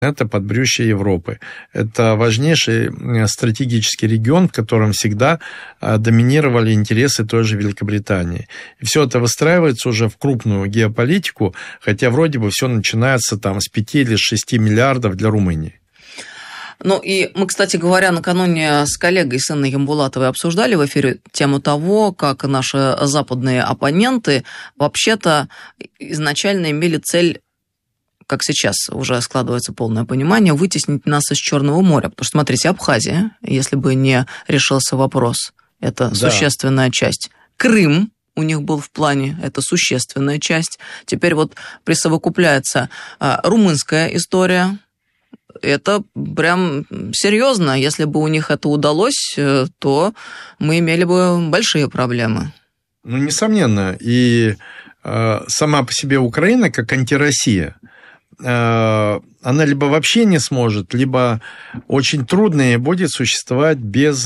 Это подбрюшье Европы. Это важнейший стратегический регион, в котором всегда доминировали интересы той же Великобритании. И все это выстраивается уже в крупную геополитику, хотя вроде бы все начинается там с 5 или 6 миллиардов для Румынии. Ну и мы, кстати говоря, накануне с коллегой, с Инной Ямбулатовой, обсуждали в эфире тему того, как наши западные оппоненты вообще-то изначально имели цель, как сейчас уже складывается полное понимание, вытеснить нас из Черного моря. Потому что, смотрите, Абхазия, если бы не решился вопрос, это существенная часть. Крым у них был в плане, это существенная часть. Теперь вот присовокупляется румынская история. Это прям серьезно. Если бы у них это удалось, то мы имели бы большие проблемы. Ну, несомненно. И сама по себе Украина, как антироссия, она либо вообще не сможет, либо очень трудно ей будет существовать без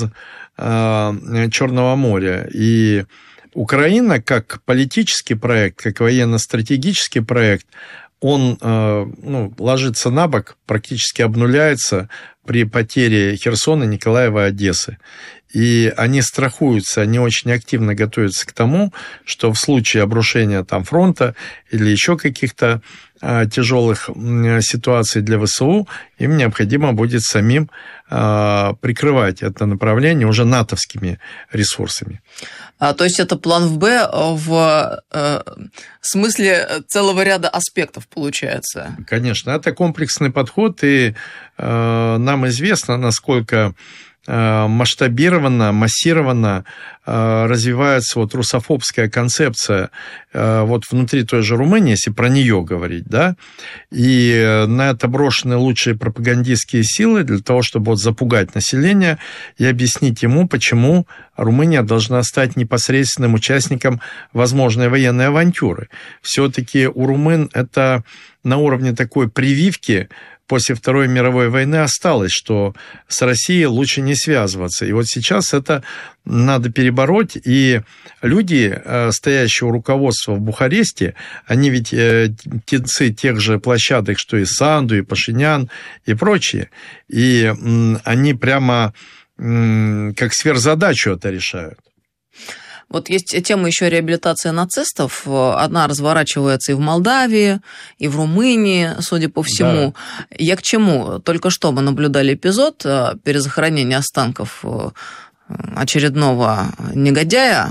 Черного моря. И Украина, как политический проект, как военно-стратегический проект, он ложится на бок, практически обнуляется при потере Херсона, Николаева, Одессы. И они страхуются, они очень активно готовятся к тому, что в случае обрушения там фронта или еще каких-то тяжелых ситуаций для ВСУ, им необходимо будет самим прикрывать это направление уже натовскими ресурсами. То есть это план Б в смысле целого ряда аспектов получается? Конечно, это комплексный подход, и нам известно, насколько масштабированно, массированно развивается вот русофобская концепция вот внутри той же Румынии, если про нее говорить, да, и на это брошены лучшие пропагандистские силы для того, чтобы вот запугать население и объяснить ему, почему Румыния должна стать непосредственным участником возможной военной авантюры. Все-таки у румын это на уровне такой прививки после Второй мировой войны осталось, что с Россией лучше не связываться. И вот сейчас это надо перебороть. И люди, стоящие у руководства в Бухаресте, они ведь птенцы тех же площадок, что и Санду, и Пашинян, и прочие. И они прямо как сверхзадачу это решают. Вот есть тема еще реабилитации нацистов. Одна разворачивается и в Молдавии, и в Румынии, судя по всему. Да. Я к чему? Только что мы наблюдали эпизод перезахоронения останков очередного негодяя.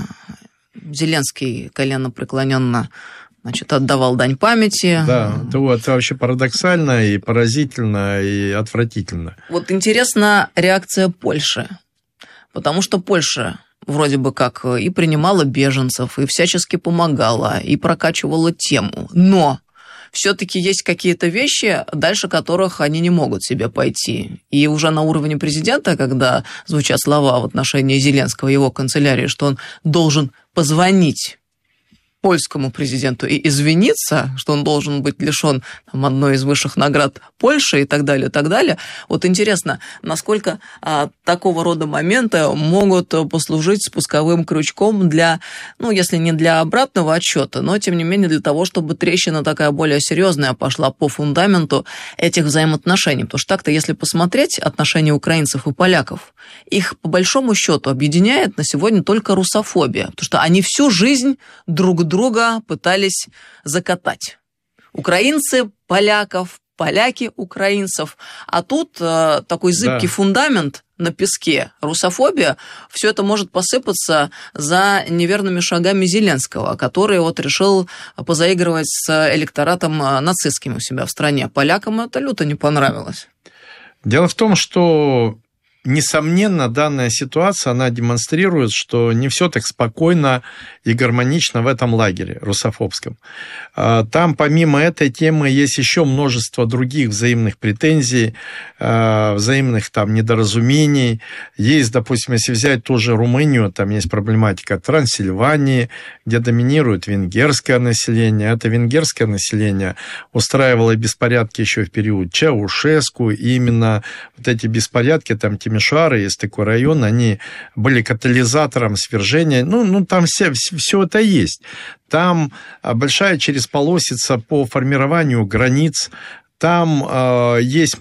Зеленский коленопреклоненно отдавал дань памяти. Да, это вообще парадоксально и поразительно, и отвратительно. Вот интересна реакция Польши. Потому что Польша вроде бы как и принимала беженцев, и всячески помогала, и прокачивала тему. Но все-таки есть какие-то вещи, дальше которых они не могут себе пойти. И уже на уровне президента, когда звучат слова в отношении Зеленского и его канцелярии, что он должен позвонить польскому президенту и извиниться, что он должен быть лишен одной из высших наград Польши и так далее, и так далее. Вот интересно, насколько такого рода моменты могут послужить спусковым крючком для, если не для обратного отсчета, но, тем не менее, для того, чтобы трещина такая более серьезная пошла по фундаменту этих взаимоотношений. Потому что так-то, если посмотреть отношения украинцев и поляков, их, по большому счету, объединяет на сегодня только русофобия, потому что они всю жизнь друг друга пытались закатать. Украинцы поляков, поляки украинцев. А тут такой зыбкий фундамент на песке, русофобия, все это может посыпаться за неверными шагами Зеленского, который решил позаигрывать с электоратом нацистским у себя в стране. Полякам это люто не понравилось. Дело в том, что несомненно, данная ситуация, она демонстрирует, что не все так спокойно и гармонично в этом лагере русофобском. Там, помимо этой темы, есть еще множество других взаимных претензий, взаимных недоразумений. Есть, допустим, если взять ту же Румынию, там есть проблематика Трансильвании, где доминирует венгерское население. Это венгерское население устраивало беспорядки еще в период Чаушеску, и именно вот эти беспорядки, Тимишоара, есть такой район, они были катализатором свержения. Там все это есть. Там большая чересполосица по формированию границ. Там есть